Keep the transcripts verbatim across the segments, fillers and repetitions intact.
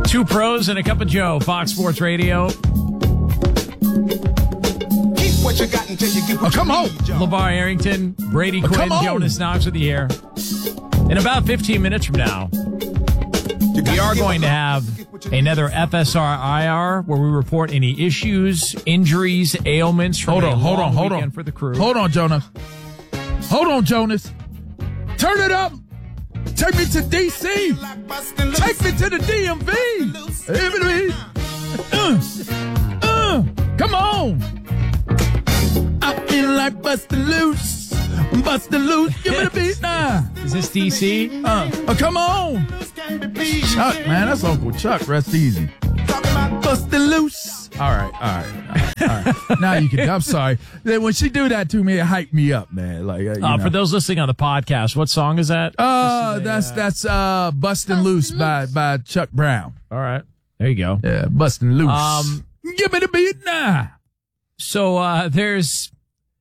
Two pros and a cup of Joe, Fox Sports Radio. What you got until you get oh, come on. LeVar Arrington, Brady oh, Quinn, Jonas Knox with the air. In about fifteen minutes from now, we are going to have another F S R I R where we report any issues, injuries, ailments from hold on, a hold long on, hold weekend on. for the crew. Hold on, Jonas. Hold on, Jonas. Turn it up. Take me to D C. Take me to the D M V. Uh, uh, come on. I feel like busting loose. Busting loose. Give me the beat now. Is this D C? Uh, oh, come on. Chuck, man. That's Uncle Chuck. Rest easy. Busting loose. All right, all right, all right. All right. Now you can. I'm sorry. When she do that to me, it hyped me up, man. Like, uh, you uh, know. For those listening on the podcast, what song is that? Uh, that's that's uh, "Bustin' Loose" by by Chuck Brown. All right, there you go. Yeah, "Bustin' Loose." Um, give me the beat now. So uh, there's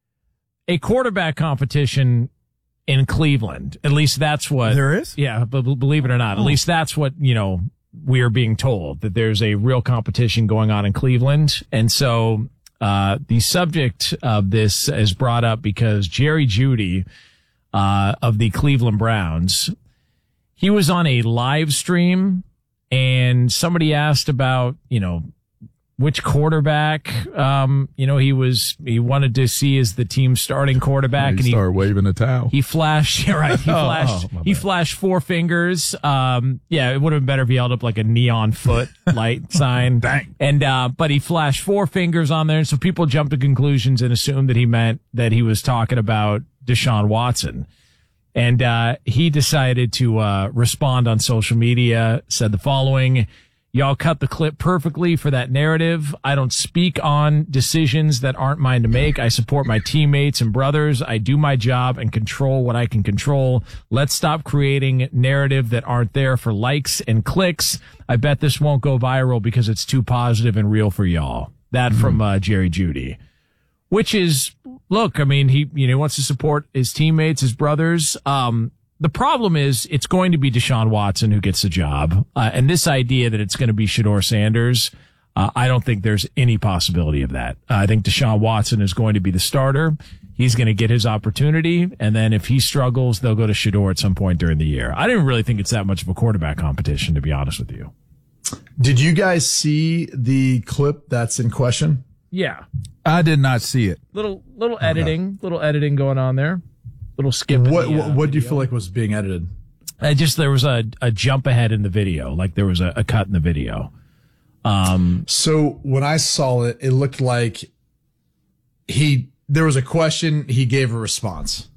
a quarterback competition in Cleveland. At least that's what there is. Yeah, but believe it or not, oh. At least that's what you know. We are being told that there's a real competition going on in Cleveland. And so uh, the subject of this is brought up because Jerry Jeudy uh, of the Cleveland Browns, he was on a live stream and somebody asked about, you know, which quarterback, um, you know, he was, he wanted to see as the team's starting quarterback. He and he started waving a towel. He flashed, yeah, right. He flashed, oh, oh, he flashed four fingers. Um, yeah, it would have been better if he held up like a neon foot light sign. Bang. And, uh, but he flashed four fingers on there. And so people jumped to conclusions and assumed that he meant that he was talking about Deshaun Watson. And, uh, he decided to, uh, respond on social media, said the following: "Y'all cut the clip perfectly for that narrative. I don't speak on decisions that aren't mine to make. I support my teammates and brothers. I do my job and control what I can control. Let's stop creating narrative that aren't there for likes and clicks. I bet this won't go viral because it's too positive and real for y'all." That mm-hmm. from uh, Jerry Jeudy. Which is, look, I mean, he you know wants to support his teammates, his brothers. Um The problem is it's going to be Deshaun Watson who gets the job. Uh, and this idea that it's going to be Shedeur Sanders, uh, I don't think there's any possibility of that. Uh, I think Deshaun Watson is going to be the starter. He's going to get his opportunity. And then if he struggles, they'll go to Shedeur at some point during the year. I didn't really think it's that much of a quarterback competition, to be honest with you. Did you guys see the clip that's in question? Yeah. I did not see it. Little, little editing, okay. little editing going on there. Little skip. What the, uh, what, what do you feel like was being edited? Uh, just there was a, a jump ahead in the video, like there was a, a cut in the video. Um, so when I saw it, it looked like he there was a question, he gave a response.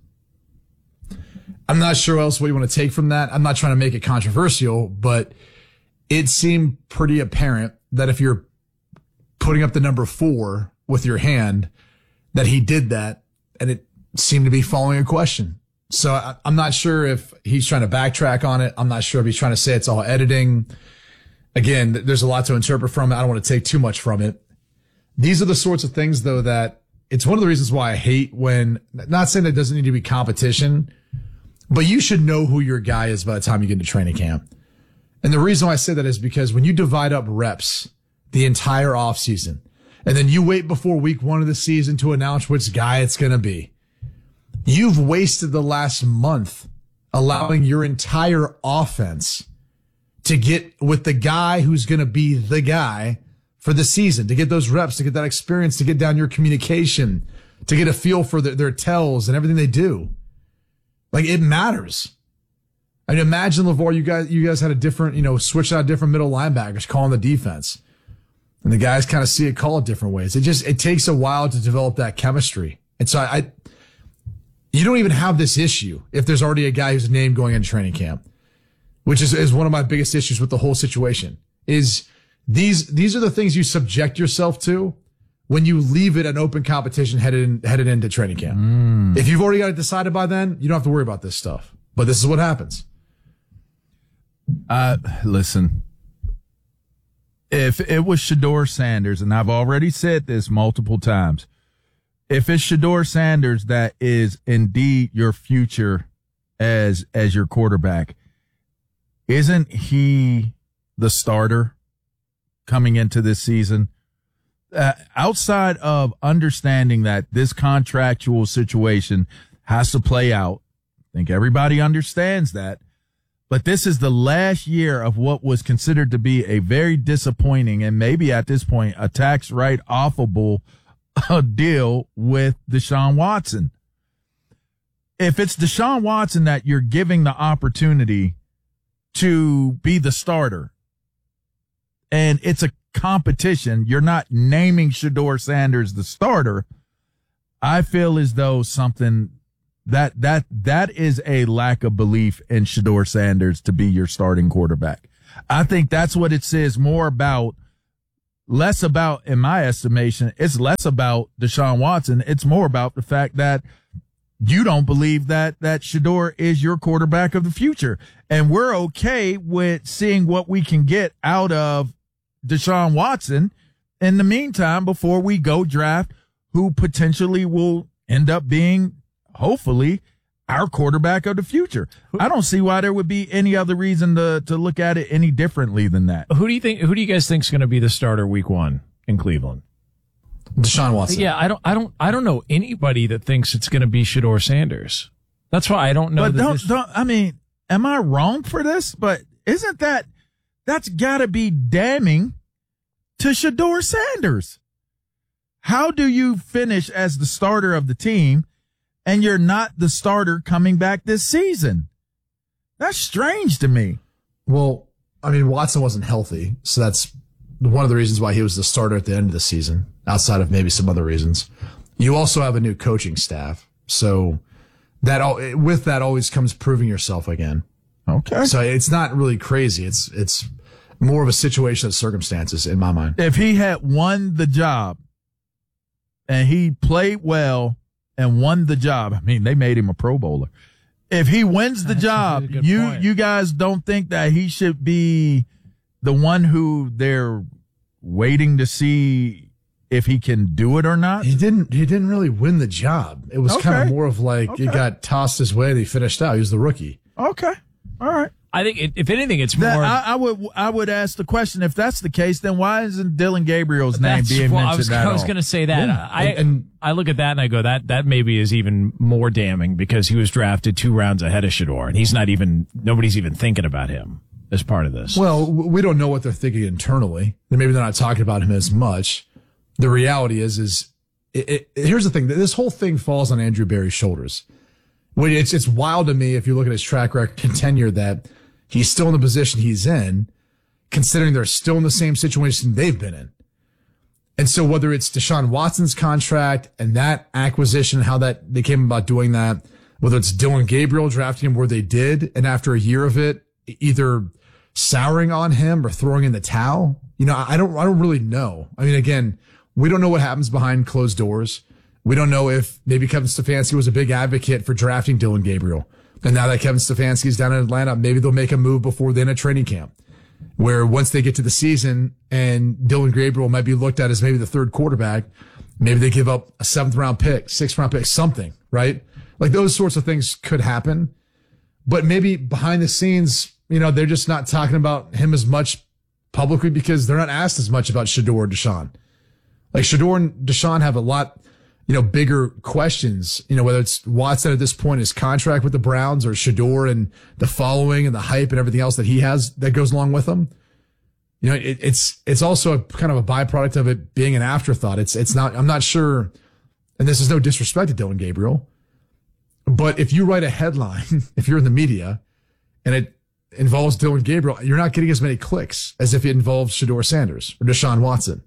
I'm not sure what else what you want to take from that. I'm not trying to make it controversial, but it seemed pretty apparent that if you're putting up the number four with your hand, that he did that, and it seemed to be following a question. So I, I'm not sure if he's trying to backtrack on it. I'm not sure if he's trying to say it's all editing. Again, there's a lot to interpret from it. I don't want to take too much from it. These are the sorts of things, though, that it's one of the reasons why I hate when, not saying there doesn't need to be competition, but you should know who your guy is by the time you get into training camp. And the reason why I say that is because when you divide up reps the entire offseason, and then you wait before week one of the season to announce which guy it's going to be, you've wasted the last month allowing your entire offense to get with the guy who's going to be the guy for the season, to get those reps, to get that experience, to get down your communication, to get a feel for their, their tells and everything they do. Like, it matters. I mean, imagine, LeVar, you guys, you guys had a different, you know, switch out different middle linebackers calling the defense. And the guys kind of see it, call it different ways. It just, it takes a while to develop that chemistry. And so I, I you don't even have this issue if there's already a guy who's named going into training camp, which is, is one of my biggest issues with the whole situation. Is these, these are the things you subject yourself to when you leave it an open competition headed in, headed into training camp. Mm. If you've already got it decided by then, you don't have to worry about this stuff. But this is what happens. Uh, listen, if it was Shedeur Sanders, and I've already said this multiple times, if it's Shedeur Sanders that is indeed your future as as your quarterback, isn't he the starter coming into this season. Uh, outside of understanding that this contractual situation has to play out, I think everybody understands that. But this is the last year of what was considered to be a very disappointing and maybe at this point a tax write-offable uh, deal with Deshaun Watson. If it's Deshaun Watson that you're giving the opportunity to be the starter and it's a competition, you're not naming Shedeur Sanders the starter, I feel as though something that that that is a lack of belief in Shedeur Sanders to be your starting quarterback. I think that's what it says more about, less about, in my estimation, it's less about Deshaun Watson. It's more about the fact that you don't believe that that Shedeur is your quarterback of the future. And we're okay with seeing what we can get out of Deshaun Watson in the meantime before we go draft who potentially will end up being, hopefully, our quarterback of the future. I don't see why there would be any other reason to to look at it any differently than that. Who do you think? Who do you guys think is going to be the starter week one in Cleveland? Deshaun Watson. Yeah, I don't, I don't, I don't know anybody that thinks it's going to be Shedeur Sanders. That's why I don't know. But that don't, this... don't, I mean, am I wrong for this? But isn't that, that's got to be damning to Shedeur Sanders. How do you finish as the starter of the team and you're not the starter coming back this season? That's strange to me. Well, I mean, Watson wasn't healthy, so that's one of the reasons why he was the starter at the end of the season, outside of maybe some other reasons. You also have a new coaching staff, so that all, with that always comes proving yourself again. Okay. So it's not really crazy. It's it's more of a situation of circumstances in my mind. If he had won the job and he played well and won the job, I mean, they made him a Pro Bowler. If he wins the That's job, a really good you point. you guys don't think that he should be the one who they're waiting to see if he can do it or not? He didn't. He didn't really win the job. It was Okay. kind of more of like Okay. it got tossed his way and he finished out. He was the rookie. Okay. All right. I think, it, if anything, it's more. That, I, I would I would ask the question, if that's the case, then why isn't Dylan Gabriel's name That's being what mentioned I was, at I was all? going to say that. Yeah. I And- and- I look at that and I go, that that maybe is even more damning because he was drafted two rounds ahead of Shedeur, and he's not even, nobody's even thinking about him as part of this. Well, w- we don't know what they're thinking internally. Maybe they're not talking about him as much. The reality is, is it, it, here's the thing. This whole thing falls on Andrew Berry's shoulders. When it's it's wild to me if you look at his track record and tenure that he's still in the position he's in, considering they're still in the same situation they've been in. And so whether it's Deshaun Watson's contract and that acquisition, how that they came about doing that, whether it's Dylan Gabriel drafting him where they did, and after a year of it, either souring on him or throwing in the towel, you know, I don't, I don't really know. I mean, again, we don't know what happens behind closed doors. We don't know if maybe Kevin Stefanski was a big advocate for drafting Dylan Gabriel. And now that Kevin Stefanski is down in Atlanta, maybe they'll make a move before the end of training camp, where once they get to the season and Dylan Gabriel might be looked at as maybe the third quarterback, maybe they give up a seventh round pick, sixth round pick, something, right? Like those sorts of things could happen. But maybe behind the scenes, you know, they're just not talking about him as much publicly because they're not asked as much about Shedeur or Deshaun. Like Shedeur and Deshaun have a lot, you know, bigger questions, you know, whether it's Watson at this point, his contract with the Browns, or Shedeur and the following and the hype and everything else that he has that goes along with him. You know, it, it's, it's also a kind of a byproduct of it being an afterthought. It's, it's not, I'm not sure, and this is no disrespect to Dylan Gabriel, but if you write a headline, if you're in the media and it involves Dylan Gabriel, you're not getting as many clicks as if it involves Shedeur Sanders or Deshaun Watson.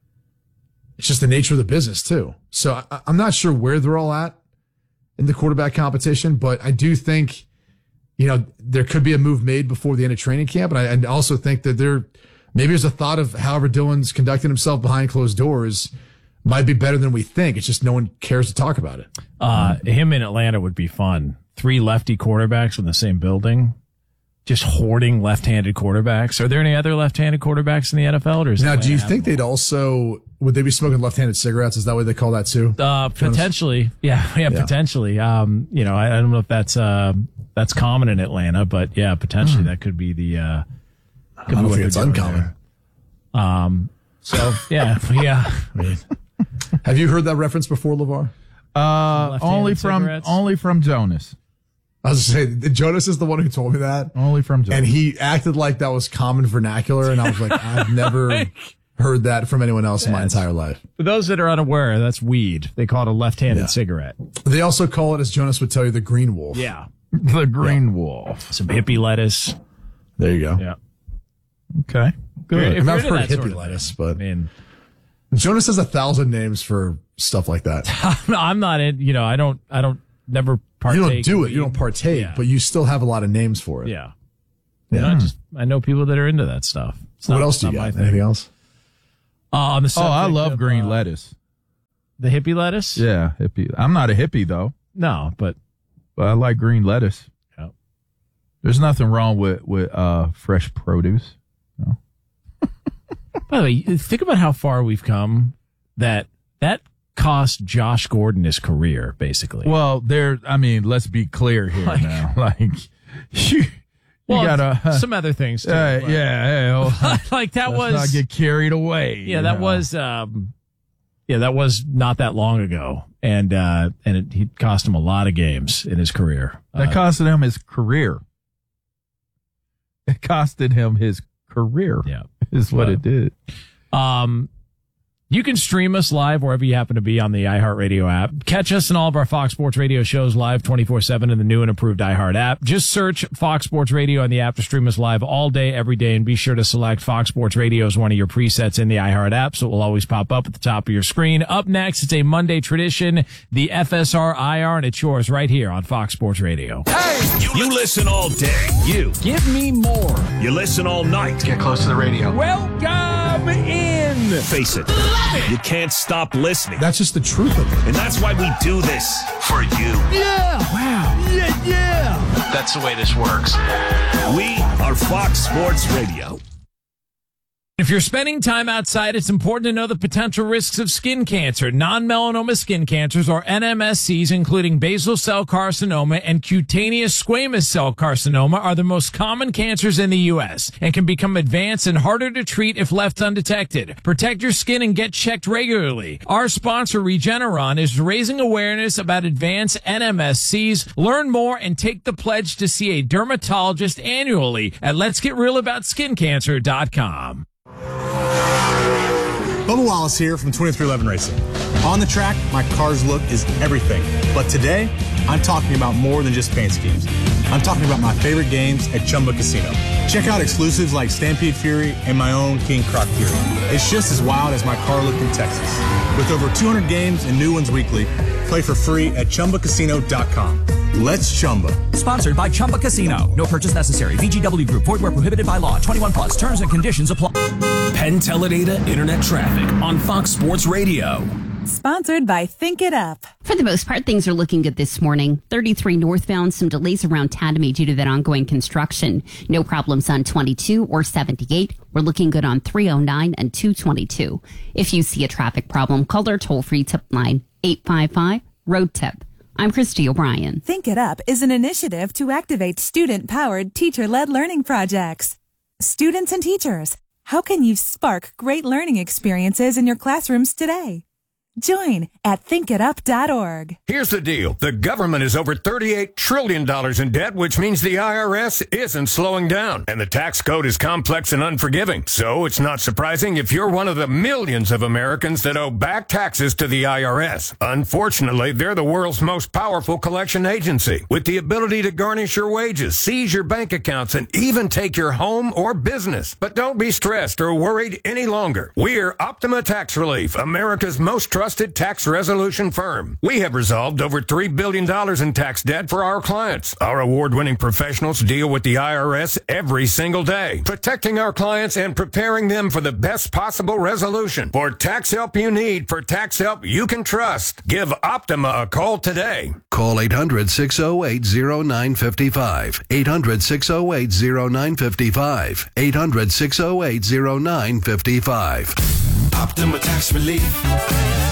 It's just the nature of the business too. So I, I'm not sure where they're all at in the quarterback competition, but I do think, you know, there could be a move made before the end of training camp. And I, and also think that there, maybe there's a thought of however Dylan's conducting himself behind closed doors might be better than we think. It's just no one cares to talk about it. Uh, him in Atlanta would be fun. Three lefty quarterbacks in the same building, just hoarding left-handed quarterbacks. Are there any other left-handed quarterbacks in the N F L? Or is Now, Atlanta do you have think them? they'd also, would they be smoking left-handed cigarettes? Is that what they call that too? Uh, potentially. Yeah, yeah, Yeah. potentially. Um, you know, I, I don't know if that's, uh, that's common in Atlanta, but yeah, potentially Hmm. that could be the, uh, could I be don't what think they're it's doing uncommon. there. Um, so, yeah, yeah. I mean, have you heard that reference before, LeVar? Uh, only from cigarettes? only from Jonas. I was just saying, Jonas is the one who told me that. Only from Jonas. And he acted like that was common vernacular, and I was like, I've never heard that from anyone else in my entire life. For those that are unaware, that's weed. They call it a left-handed Yeah. cigarette. They also call it, as Jonas would tell you, the green wolf. Yeah. The Green Wolf. Some hippie lettuce. There you go. Yeah. Okay. Good. If I mean, I've you're heard into that hippie sort of lettuce, thing, but I mean, Jonas has a thousand names for stuff like that. I'm not in, you know, I don't, I don't, never partake. You don't do in it. You don't partake, Yeah. but you still have a lot of names for it. Yeah. You know, I just, I know people that are into that stuff. It's What not- else do you not my got? thing. Anything else? Uh, on the Oh, I subject love of, green uh, lettuce. The hippie lettuce? Yeah, hippie. I'm not a hippie though, No, but but I like green lettuce. Yeah. There's nothing wrong with with uh, fresh produce. by the way, think about how far we've come. That that cost Josh Gordon his career, basically. Well, there. I mean, let's be clear here Like- now. Like, you, you Well, gotta. Uh, some other things too. uh, but- yeah, hey, well, like that let's was not get carried away. yeah, you that know. was um, yeah, that was not that long ago, and uh, and it he cost him a lot of games in his career. that Uh, costed him his career. It costed him his career. yeah. Is what But- it did. Um, you can stream us live wherever you happen to be on the iHeartRadio app. Catch us and all of our Fox Sports Radio shows live twenty-four seven in the new and improved iHeart app. Just search Fox Sports Radio on the app to stream us live all day, every day, and be sure to select Fox Sports Radio as one of your presets in the iHeart app, so it will always pop up at the top of your screen. Up next, it's a Monday tradition, the F S R I R, and it's yours right here on Fox Sports Radio. You, you listen all day. You. Give me more. You listen all night. Get close to the radio. Welcome in. Face it. You can't stop listening. That's just the truth of it. And that's why we do this. For you. Yeah. Wow. Yeah. Yeah. That's the way this works. We are Fox Sports Radio. If you're spending time outside, it's important to know the potential risks of skin cancer. Non-melanoma skin cancers, or N M S Cs, including basal cell carcinoma and cutaneous squamous cell carcinoma, are the most common cancers in the U S and can become advanced and harder to treat if left undetected. Protect your skin and get checked regularly. Our sponsor, Regeneron, is raising awareness about advanced N M S Cs. Learn more and take the pledge to see a dermatologist annually at lets get real about skin cancer dot com. Bubba Wallace here from twenty-three eleven Racing. On the track, my car's look is everything. But today, I'm talking about more than just paint schemes. I'm talking about my favorite games at Chumba Casino. Check out exclusives like Stampede Fury and my own King Croc Fury. It's just as wild as my car look in Texas. With over two hundred games and new ones weekly, play for free at Chumba Casino dot com. Let's Chumba. Sponsored by Chumba Casino. No purchase necessary. V G W Group. Void where prohibited by law. twenty-one plus. Terms and conditions apply. Penn Teledata Internet Traffic on Fox Sports Radio. Sponsored by Think It Up. For the most part, things are looking good this morning. thirty-three northbound, some delays around Tatamy due to that ongoing construction. No problems on twenty-two or seventy-eight. We're looking good on three oh nine and two twenty-two. If you see a traffic problem, call our toll-free tip line, eight five five, road tip. I'm Christy O'Brien. Think It Up is an initiative to activate student-powered, teacher-led learning projects. Students and teachers, how can you spark great learning experiences in your classrooms today? Join at think it up dot org. Here's the deal. The government is over thirty-eight trillion dollars in debt, which means the I R S isn't slowing down. And the tax code is complex and unforgiving. So it's not surprising if you're one of the millions of Americans that owe back taxes to the I R S. Unfortunately, they're the world's most powerful collection agency, with the ability to garnish your wages, seize your bank accounts, and even take your home or business. But don't be stressed or worried any longer. We're Optima Tax Relief, America's most trusted trusted tax resolution firm. We have resolved over three billion dollars in tax debt for our clients. Our award-winning professionals deal with the I R S every single day, protecting our clients and preparing them for the best possible resolution. For tax help you need, for tax help you can trust, give Optima a call today. Call eight hundred, six oh eight, oh nine five five. eight hundred, six oh eight, oh nine five five. eight hundred, six oh eight, oh nine five five. Optima Tax Relief.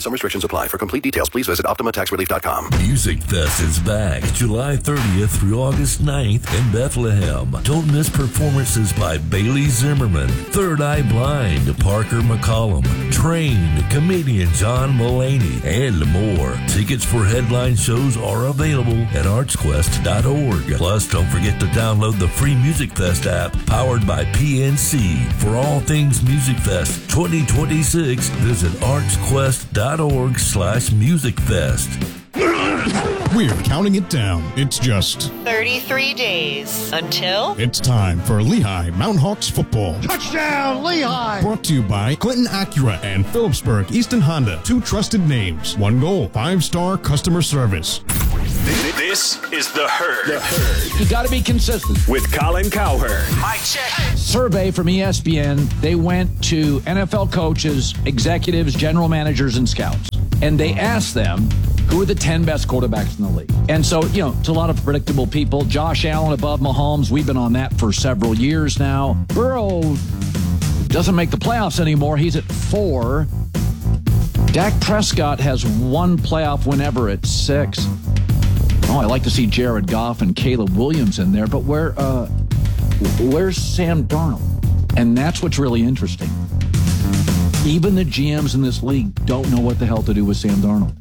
Some restrictions apply. For complete details, please visit Optima Tax Relief dot com. Music Fest is back July thirtieth through August ninth in Bethlehem. Don't miss performances by Bailey Zimmerman, Third Eye Blind, Parker McCollum, Trained, comedian John Mulaney, and more. Tickets for headline shows are available at arts quest dot org. Plus, don't forget to download the free Music Fest app powered by P N C. For all things Music Fest twenty twenty-six, visit arts quest dot org slash music fest. We're counting it down. It's just thirty-three days until it's time for Lehigh Mountain Hawks football. Touchdown, Lehigh! Brought to you by Clinton Acura and Phillipsburg Easton Honda. Two trusted names. One goal. Five-star customer service. This is The Herd. The Herd. You got to be consistent. With Colin Cowherd. Mic check. Survey from E S P N. They went to N F L coaches, executives, general managers, and scouts. And they asked them, who are the ten best quarterbacks in the league? And so, you know, it's a lot of predictable people. Josh Allen above Mahomes. We've been on that for several years now. Burrow doesn't make the playoffs anymore. He's at four. Dak Prescott has one playoff win ever at six. Oh, I like to see Jared Goff and Caleb Williams in there, but where, uh, where's Sam Darnold? And that's what's really interesting. Even the G Ms in this league don't know what the hell to do with Sam Darnold.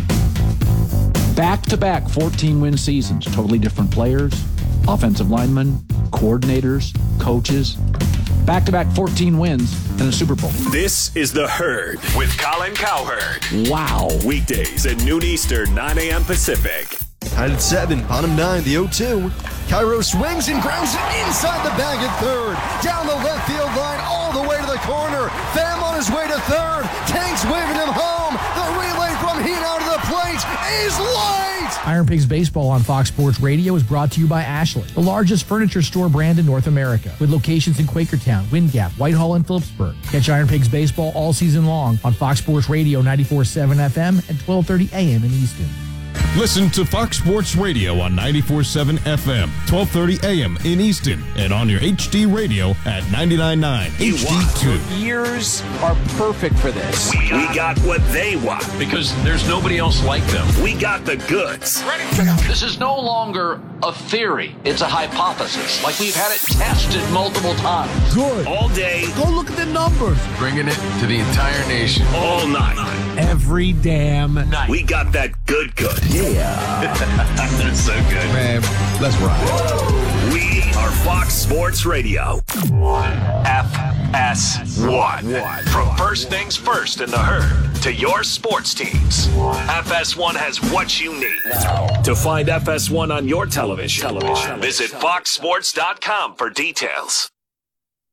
Back-to-back fourteen-win seasons, totally different players, offensive linemen, coordinators, coaches. Back-to-back fourteen wins and a Super Bowl. This is The Herd with Colin Cowherd. Wow. Weekdays at noon Eastern, nine a.m. Pacific. Tied at seven, bottom nine, the oh two. Cairo swings and grounds it inside the bag at third. Down the left field line, all the way to the corner. Pham on his way to third. Tank's waving him home. The relay from Heat out of the plate is light. Iron Pigs Baseball on Fox Sports Radio is brought to you by Ashley, the largest furniture store brand in North America, with locations in Quakertown, Wind Gap, Whitehall, and Phillipsburg. Catch Iron Pigs Baseball all season long on Fox Sports Radio ninety-four point seven F M and twelve thirty A M in Easton. Listen to Fox Sports Radio on ninety-four point seven F M, twelve thirty A M in Easton, and on your H D radio at ninety-nine point nine H D two. Years are perfect for this. We, we got what they want because there's nobody else like them. We got the goods. Ready? This is no longer a theory. It's a hypothesis. Like we've had it tested multiple times. Good. All day. Go look at the numbers. Bringing it to the entire nation. All night. Every damn night. We got that good good. Yeah. That's so good. Man, let's ride. We are Fox Sports Radio. F S one. From first things first in The Herd to your sports teams, F S one has what you need. To find F S one on your television, television. Visit fox sports dot com for details.